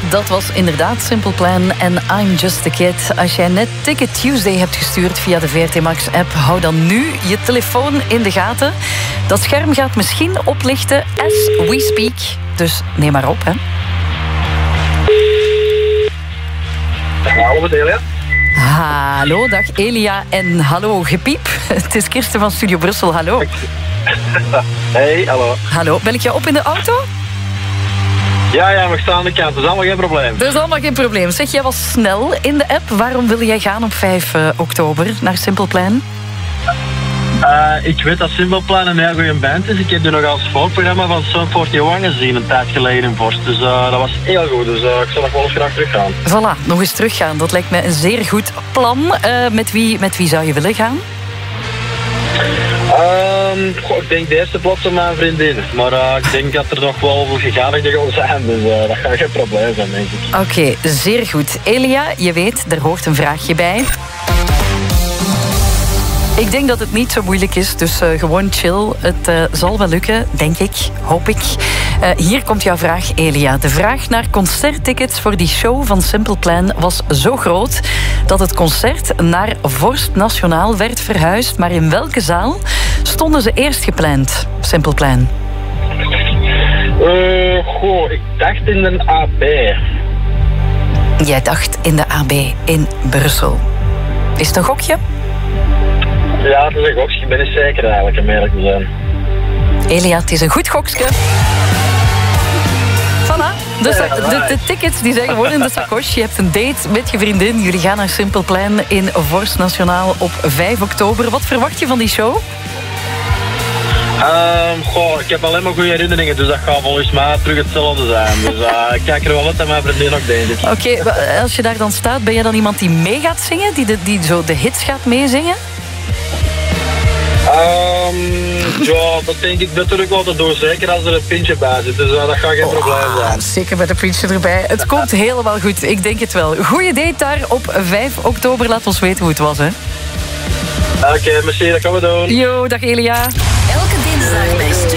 dat was inderdaad Simple Plan en I'm Just a Kid. Als jij net Ticket Tuesday hebt gestuurd via de VRT Max app, hou dan nu je telefoon in de gaten. Dat scherm gaat misschien oplichten as we speak. Dus neem maar op, hè. Hallo, Elia. Hallo, dag Elia en hallo Gepiep. Het is Kirsten van Studio Brussel, hallo. Hey, hallo. Hallo, bel ik jou op in de auto? Ja, we staan aan de kant, dat is allemaal geen probleem. Dat is allemaal geen probleem. Zeg, jij was snel in de app. Waarom wil jij gaan op 5 oktober naar Simple Plan? Ik weet dat Simple Plan een heel goede band is. Ik heb die nog als voorprogramma van Sum 41 gezien een tijd geleden in Vorst. Dus dat was heel goed. Dus ik zal nog wel eens graag teruggaan. Voilà, nog eens teruggaan. Dat lijkt mij een zeer goed plan. Met wie zou je willen gaan? Ik denk de eerste plaats van mijn vriendin. Maar ik denk dat er nog wel gegadigden gaan zijn. Dus dat gaat geen probleem zijn, denk ik. Oké, zeer goed. Elia, je weet, er hoort een vraagje bij. Ik denk dat het niet zo moeilijk is, dus gewoon chill. Het zal wel lukken, denk ik, hoop ik. Hier komt jouw vraag, Elia. De vraag naar concerttickets voor die show van Simple Plan was zo groot dat het concert naar Vorst Nationaal werd verhuisd. Maar in welke zaal stonden ze eerst gepland, Simple Plan? Ik dacht in de AB. Jij dacht in de AB in Brussel. Is het een gokje? Ja, het is een gokje. Ik ben niet zeker eigenlijk, om eerlijk te zijn. Elia, het is een goed gokje. Voilà. Dus de tickets die zijn gewoon in de sacoche. Je hebt een date met je vriendin. Jullie gaan naar Simple Plan in Vorst Nationaal op 5 oktober. Wat verwacht je van die show? Ik heb alleen maar goede herinneringen, dus dat gaat volgens mij terug hetzelfde zijn. Dus ik kijk er wel uit aan mijn vriendin ook, denk ik. Oké, als je daar dan staat, ben jij dan iemand die mee gaat zingen? Die zo de hits gaat meezingen? Ja, dat denk ik natuurlijk wel te doen. Zeker als er een pintje bij zit. Dus dat gaat geen probleem zijn. Zeker met een pintje erbij. Het komt helemaal goed. Ik denk het wel. Goeie date daar op 5 oktober. Laat ons weten hoe het was, hè. Oké, merci. Dat gaan we doen. Yo, dag Elia. Elke dinsdag bij